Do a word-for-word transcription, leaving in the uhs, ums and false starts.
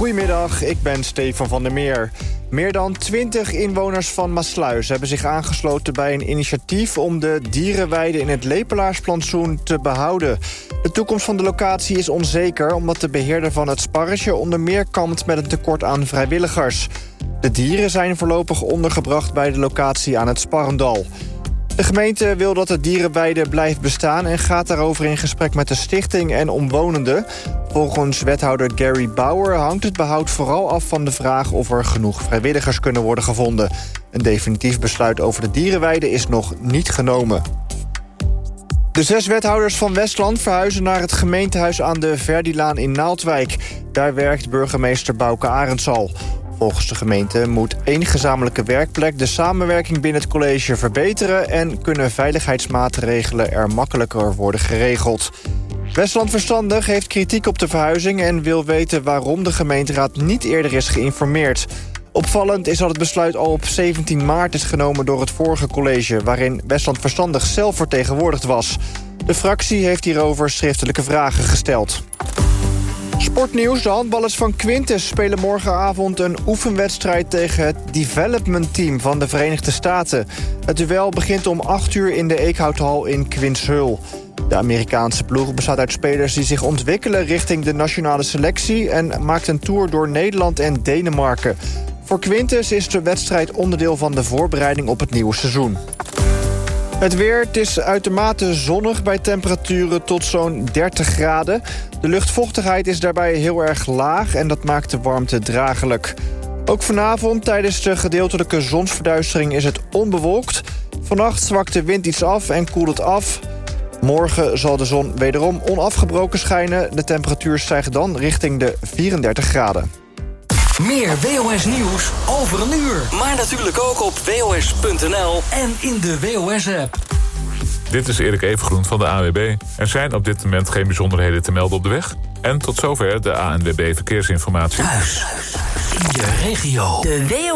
Goedemiddag, ik ben Stefan van der Meer. Meer dan twintig inwoners van Maasluis hebben zich aangesloten bij een initiatief om de dierenweide in het Lepelaarsplantsoen te behouden. De toekomst van de locatie is onzeker omdat de beheerder van het Sparresje onder meer kampt met een tekort aan vrijwilligers. De dieren zijn voorlopig ondergebracht bij de locatie aan het Sparrendal. De gemeente wil dat de dierenweide blijft bestaan en gaat daarover in gesprek met de stichting en omwonenden. Volgens wethouder Gary Bauer hangt het behoud vooral af van de vraag of er genoeg vrijwilligers kunnen worden gevonden. Een definitief besluit over de dierenweide is nog niet genomen. De zes wethouders van Westland verhuizen naar het gemeentehuis aan de Verdilaan in Naaldwijk. Daar werkt burgemeester Bouke Arendsal. Volgens de gemeente moet één gezamenlijke werkplek de samenwerking binnen het college verbeteren en kunnen veiligheidsmaatregelen er makkelijker worden geregeld. Westland Verstandig heeft kritiek op de verhuizing en wil weten waarom de gemeenteraad niet eerder is geïnformeerd. Opvallend is dat het besluit al op zeventien maart is genomen door het vorige college, waarin Westland Verstandig zelf vertegenwoordigd was. De fractie heeft hierover schriftelijke vragen gesteld. Sportnieuws, de handballers van Quintus spelen morgenavond een oefenwedstrijd tegen het development team van de Verenigde Staten. Het duel begint om acht uur in de Eekhouthal in Quinshul. De Amerikaanse ploeg bestaat uit spelers die zich ontwikkelen richting de nationale selectie en maakt een tour door Nederland en Denemarken. Voor Quintus is de wedstrijd onderdeel van de voorbereiding op het nieuwe seizoen. Het weer, het is uitermate zonnig bij temperaturen tot zo'n dertig graden. De luchtvochtigheid is daarbij heel erg laag en dat maakt de warmte draaglijk. Ook vanavond tijdens de gedeeltelijke zonsverduistering is het onbewolkt. Vannacht zwakt de wind iets af en koelt het af. Morgen zal de zon wederom onafgebroken schijnen. De temperatuur stijgt dan richting de vierendertig graden. Meer W O S nieuws over een uur. Maar natuurlijk ook op W O S punt N L en in de W O S-app. Dit is Erik Evengroen van de A N W B. Er zijn op dit moment geen bijzonderheden te melden op de weg. En tot zover de A N W B Verkeersinformatie. Thuis, in je regio. De W O